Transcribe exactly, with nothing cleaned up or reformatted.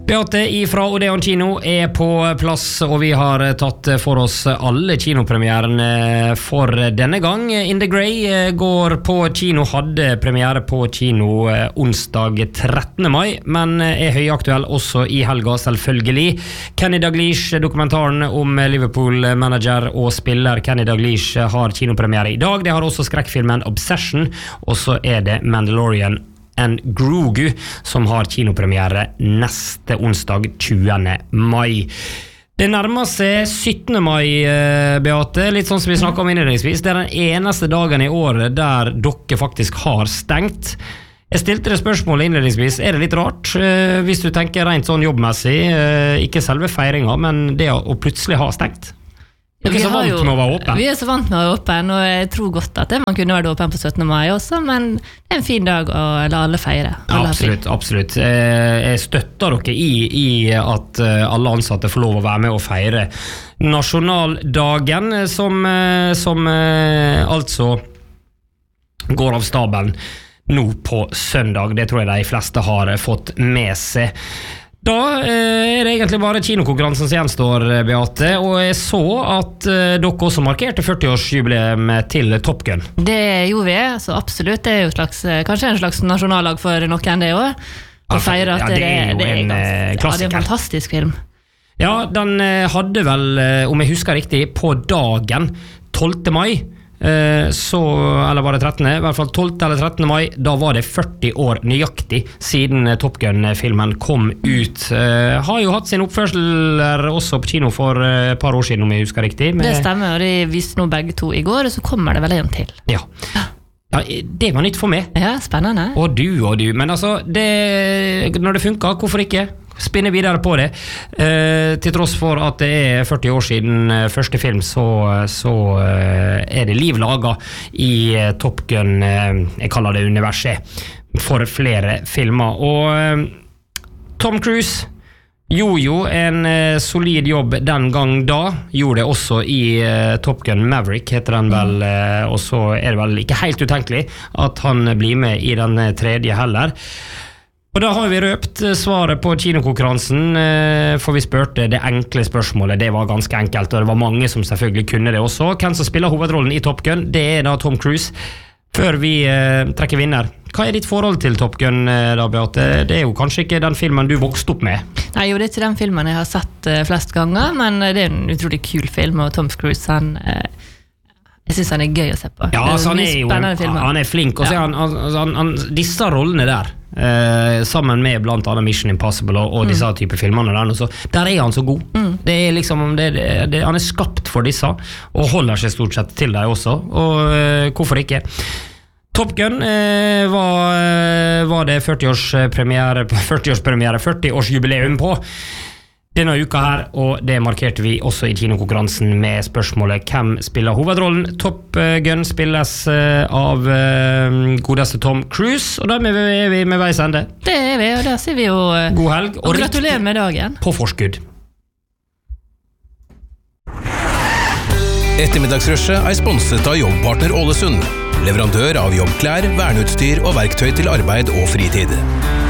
Beate ifra Odeon Kino er på plass, og vi har tatt for oss alle kinopremieren for denne gang. In the Grey går på kino, hadde premiere på kino onsdag trettende mai, men er høyaktuell også i helga selvfølgelig. Kenny Dalglish, dokumentaren om Liverpool-manager og spiller Kenny Dalglish har kinopremiere i dag. Det har også skrekkfilmen Obsession, og så er det Mandalorian and Grogu som har kinopremiere neste onsdag tjuende mai. Det nærmer seg syttende mai, Beate, litt sånn som vi snakket om innledningsvis. Det er den eneste dagen i året der dere faktisk har stengt. Jeg stilte det spørsmålet innledningsvis, er det litt rart hvis du tenker rent sånn jobbmessig, ikke selve feiringen, men det å plutselig ha stengt? Vi er så vant med å være åpen. Vi er så vant med å være åpen, og jeg tror godt at man kunne være åpen på syttende mai også, men det er en fin dag å la alle feire. Alle absolutt, absolutt. Jeg støtter dere i, i at alle ansatte får lov å være med og feire nasjonaldagen, som, som altså går av stabelen nå på søndag. Det tror jeg de fleste har fått med seg. Da er det egentlig bare kinokonkurransen som gjenstår, Beate, og jeg så at dere også markerte førti-årsjubileet til Top Gun. Det gjorde vi, så absolutt. Det er jo slags, kanskje en slags nasjonallag for noen det også. Å feire at ja, det er jo det er, en det er, ja, det er en fantastisk film. Ja, den hadde vel, om jeg husker riktig, på dagen tolvte mai, så, eller var det trettende, i hvert fall tolvte eller trettende mai, da var det førti år nøyaktig siden Top Gun-filmen kom ut. Uh, har jo hatt sin oppførsler også på kino for et par år siden, om jeg husker riktig. Med... Det stemmer, og det viste nå begge to i går, og så kommer det vel en til. Ja. Ja, det var nytt for meg. Ja, spennende. Og du, og du. Men altså, det, når det funker, hvorfor ikke? Spinne videre på det. Eh, til tross for at det er førti år siden eh, første film, så, så eh, er det liv laget i eh, Top Gun, eh, jeg kaller det universet, for flere filmer. Og eh, Tom Cruise gjorde jo en eh, solid jobb den gang da, gjorde det også i eh, Top Gun Maverick, heter den vel, eh, og så er det vel ikke helt utenkelig at han blir med i den tredje heller. Og da har vi røpt svaret på kinokonkurransen, for vi spurte det enkle spørsmålet. Det var ganske enkelt, og det var mange som selvfølgelig kunne det også. Hvem som spiller hovedrollen i Top Gun, det er da Tom Cruise. Før vi eh, trekker vinner, hva er ditt forhold til Top Gun, da, Beate? Det er jo kanskje ikke den filmen du vokste opp med? Nei, jo, det er ikke den filmen jeg har sett uh, flest ganger, men det er en utrolig kul film, og Tom Cruise, han... Uh, Jeg synes han er gøy å se på. Ja, altså, han er jo han er flink, og så er han, altså, han, han disse rollene der, eh, sammen med blant annet Mission Impossible og, og disse mm. type filmene der, så, der er han så god. Mm. Det er liksom, det, det, han er skapt for disse, og holder seg stort sett til dem også, og eh, hvorfor ikke? Top Gun eh, var, var det førti-årspremiere, førti-årspremiere, førti-årsjubileum på denne uka her, og det markerte vi også i kinokonkurransen med spørsmålet hvem spiller hovedrollen. Top Gun spilles av godeste Tom Cruise, og da er vi med veis ende. Det er vi, og der sier vi jo god helg, og, og gratulerer med dagen. På forskudd. Ettermiddagsrushet er sponset av Jobbpartner Ålesund, leverandør av jobbklær, verneutstyr og verktøy til arbeid og fritid.